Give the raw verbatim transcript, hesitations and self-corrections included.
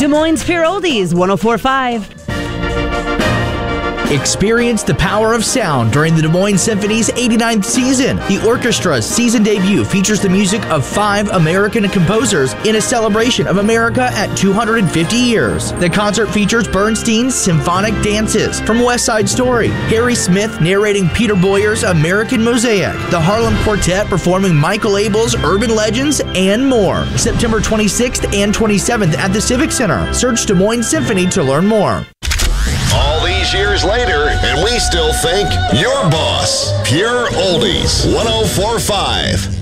Des Moines Pure Oldies, one oh four point five. Experience the power of sound during the Des Moines Symphony's eighty-ninth season. The orchestra's season debut features the music of five American composers in a celebration of America at two hundred fifty years. The concert features Bernstein's symphonic dances from West Side Story, Harry Smith narrating Peter Boyer's American Mosaic, the Harlem Quartet performing Michael Abel's Urban Legends, and more. September twenty-sixth and twenty-seventh at the Civic Center. Search Des Moines Symphony to learn more. All these years later, and we still think your boss. Pure Oldies, one oh four point five.